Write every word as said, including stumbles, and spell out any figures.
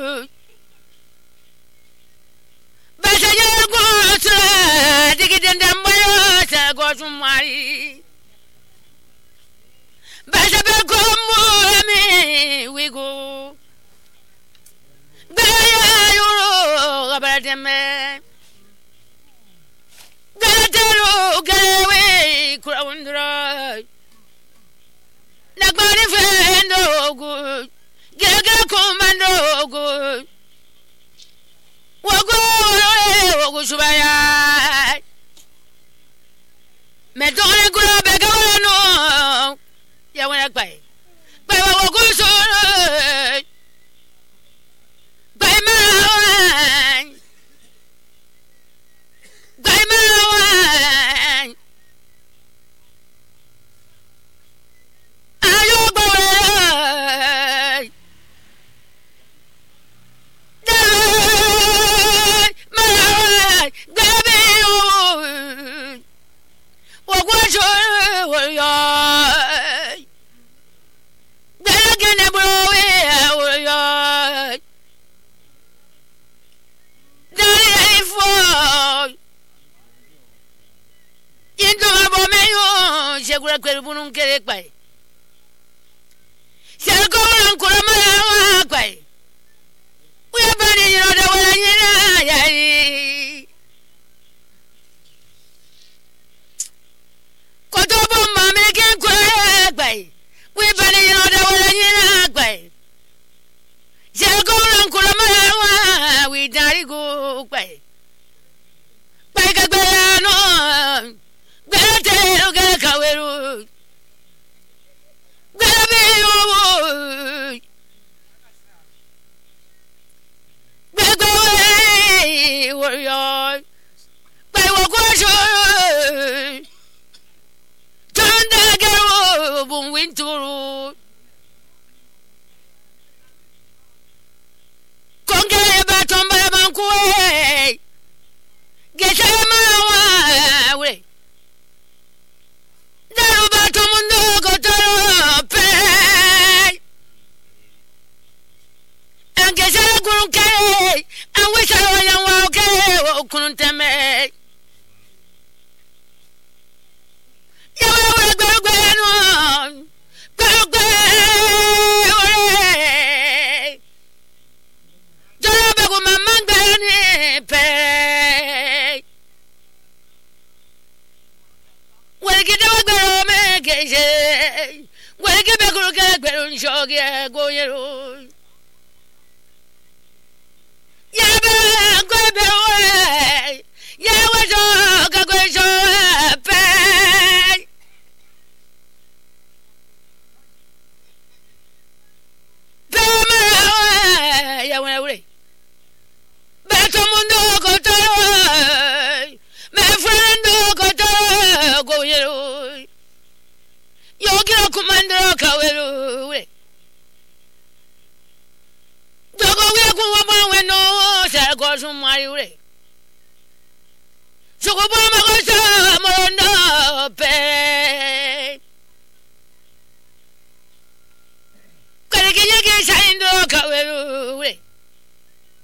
Basaja gotra digidendam boyo sa gosumari Basabe gomo me we go Gaya yoro gabarateme Galatero gawe kurawundra Nagbani fendo go Gaga komando go Wago wago subaya Me dole gura bega no Ya wana pai Pai wago so Pai ma Pai ma Ayo boy Segura que el bunun quiere pai. Se el cobran con la mala pai. We are burning in the way. Kotobo mama can cry pai. We are burning in the way. Se el cobran con la mala we die go pai. Pai no. Galatero galakaweru Galabeyo Gagawe warrior Bawa kwasho Tunda garo bun winturu Konge batomba mankuwe Gesema wa we Darubato mundo gotoro pe Anche se la kurunke Anwe saro ya wa oke o kununteme Ya wa wa gwe gwe no Gwe gwe ore Jora bego mamanga ni pe Well get go me ke Well get back go get better shogi go yero Ya ba go be we Ya wa jo ga go jo pe Pe ma ya wa we Beto mundo go to Me friend go to go yero Yo quiero comandar kawero we Dogo we ku wa no sa go sumari we